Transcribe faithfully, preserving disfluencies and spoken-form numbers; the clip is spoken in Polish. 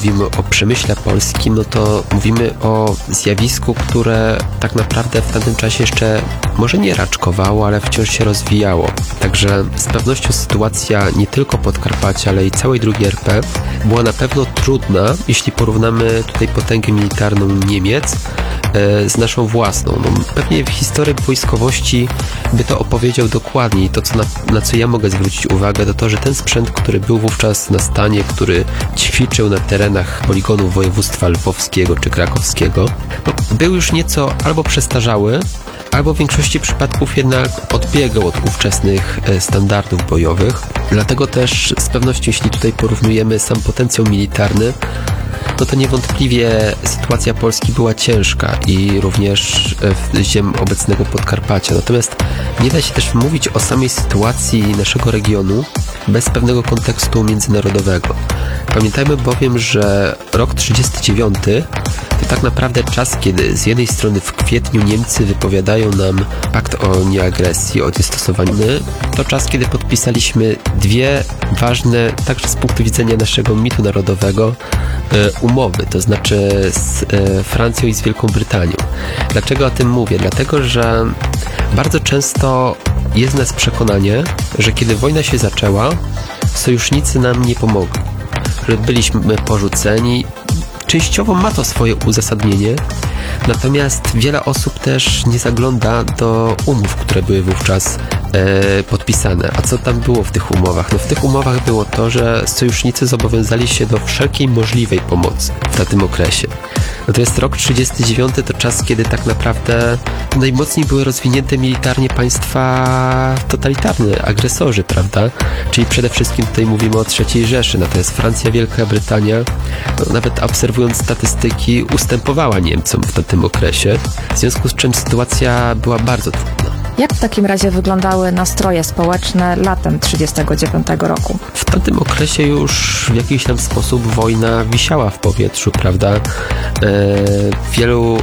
mówimy o przemyśle polskim, no to mówimy o zjawisku, które tak naprawdę w tamtym czasie jeszcze może nie raczkowało, ale wciąż się rozwijało. Także z pewnością sytuacja nie tylko Podkarpacia, ale i całej drugiej R P była na pewno trudna, jeśli porównamy tutaj potęgę militarną Niemiec e, z naszą własną. No, pewnie w historyk wojskowości by to opowiedział dokładniej. To, co na, na co ja mogę zwrócić uwagę, to to, że ten sprzęt, który był wówczas na stanie, który ćwiczył na terenach poligonów województwa lwowskiego czy krakowskiego, no, był już nieco albo przestarzały, albo w większości przypadków jednak odbiegał od ówczesnych standardów bojowych. Dlatego też z pewnością, jeśli tutaj porównujemy sam potencjał militarny, no to niewątpliwie sytuacja Polski była ciężka i również w ziem obecnego Podkarpacia. Natomiast nie da się też mówić o samej sytuacji naszego regionu bez pewnego kontekstu międzynarodowego. Pamiętajmy bowiem, że rok trzydziesty dziewiąty to tak naprawdę czas, kiedy z jednej strony w kwietniu Niemcy wypowiadają nam pakt o nieagresji, o niestosowaniu. To czas, kiedy podpisaliśmy dwie ważne, także z punktu widzenia naszego mitu narodowego, umowy, to znaczy z Francją i z Wielką Brytanią. Dlaczego o tym mówię? Dlatego, że bardzo często jest w nas przekonanie, że kiedy wojna się zaczęła, sojusznicy nam nie pomogli, że byliśmy porzuceni. Częściowo ma to swoje uzasadnienie, natomiast wiele osób też nie zagląda do umów, które były wówczas e, podpisane. A co tam było w tych umowach? No w tych umowach było to, że sojusznicy zobowiązali się do wszelkiej możliwej pomocy w tym okresie. Natomiast rok trzydziesty dziewiąty to czas, kiedy tak naprawdę najmocniej były rozwinięte militarnie państwa totalitarne, agresorzy, prawda? Czyli przede wszystkim tutaj mówimy o trzeciej Rzeszy, natomiast Francja, Wielka Brytania, no, nawet obserwując statystyki, ustępowała Niemcom w tym okresie, w związku z czym sytuacja była bardzo trudna. Jak w takim razie wyglądały nastroje społeczne latem trzydziestego dziewiątego roku? W tamtym okresie już w jakiś tam sposób wojna wisiała w powietrzu, prawda? E, wielu